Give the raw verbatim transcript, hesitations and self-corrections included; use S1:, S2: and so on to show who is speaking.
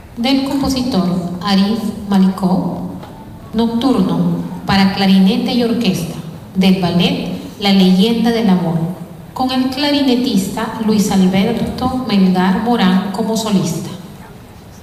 S1: del compositor Arif Malikovsky, Nocturno para clarinete y orquesta, del ballet La leyenda del amor, con el clarinetista Luis Alberto Melgar Morán como solista.